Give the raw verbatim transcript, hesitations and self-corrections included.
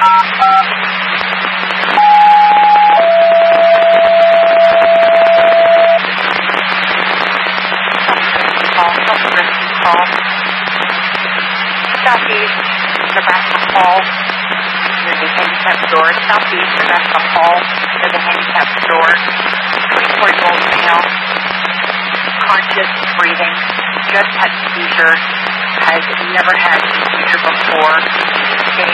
Southeast, Nebraska Hall, near the handicap store. Southeast, Nebraska Hall, near the handicap store. twenty-four-year-old male, conscious, breathing, just had a seizure, has never had a seizure before.